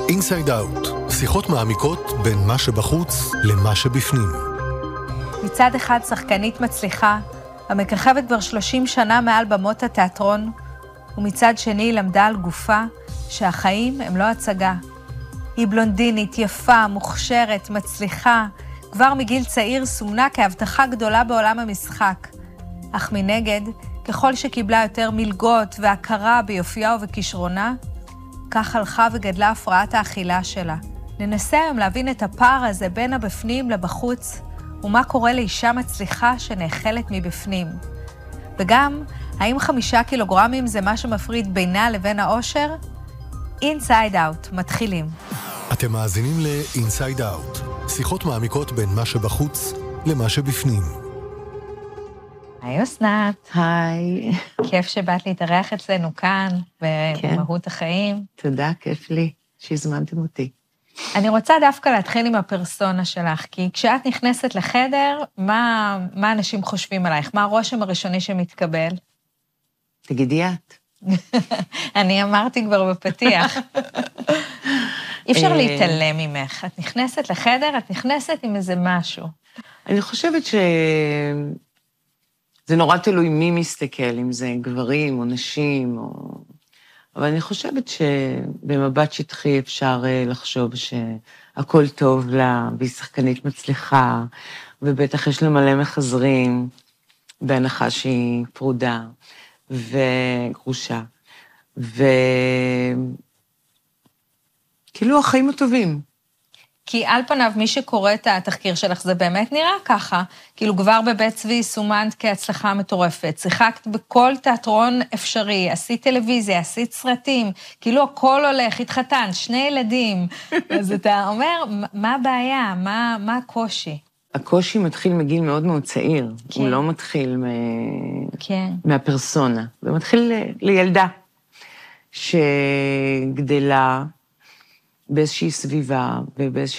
אינסייד אאוט, שיחות מעמיקות בין מה שבחוץ למה שבפנים. מצד אחד שחקנית מצליחה, המככבת כבר 30 שנה מעל במות התיאטרון, ומצד שני למדה על גופה שהחיים הם לא הצגה. היא בלונדינית, יפה, מוכשרת, מצליחה, כבר מגיל צעיר סומנה כהבטחה גדולה בעולם המשחק. אך מנגד, ככל שקיבלה יותר מלגות והכרה ביופייה ובכישרונה, כך הלכה וגדלה הפרעת האכילה שלה. ננסה היום להבין את הפער הזה בין הבפנים לבחוץ, ומה קורה לאישה מצליחה שנאכלת מבפנים. וגם, האם 5 קילוגרמים זה מה שמפריד בינה לבין האושר? אינסייד אאוט, מתחילים. אתם מאזינים ל-Inside Out, שיחות מעמיקות בין מה שבחוץ למה שבפנים. היי אסנת. היי. כיף שבאת להתארח אצלנו כאן, במהות החיים. תודה, כיף לי שהזמנתם אותי. אני רוצה דווקא להתחיל עם הפרסונה שלך, כי כשאת נכנסת לחדר, מה אנשים חושבים עלייך? מה הרושם הראשוני שמתקבל? תגידי את. אני אמרתי כבר בפתיח. אי אפשר להתעלם ממך. את נכנסת לחדר, את נכנסת עם איזה משהו. אני חושבת שזה נורא תלוי מי מסתכל, אם זה גברים או נשים, אבל אני חושבת שבמבט שטחי אפשר לחשוב שהכל טוב לה, והיא שחקנית מצליחה, ובטח יש לה מלא מחזרים, בהנחה שהיא פרודה וגרושה, כאילו החיים הטובים. כי על פניו, מי שקורא את התחקיר שלך, זה באמת נראה ככה. כאילו כבר בבית צבי סומנת כהצלחה מטורפת, שיחקת בכל תיאטרון אפשרי, עשית טלוויזיה, עשית סרטים, כאילו הכל הולך, התחתנת, 2 ילדים. אז אתה אומר, מה הבעיה? מה הקושי? הקושי מתחיל מגיל מאוד מאוד צעיר. כן. הוא לא מתחיל כן. מהפרסונה. זה מתחיל לילדה שגדלה באיזושהי סביבה ובאיזושהי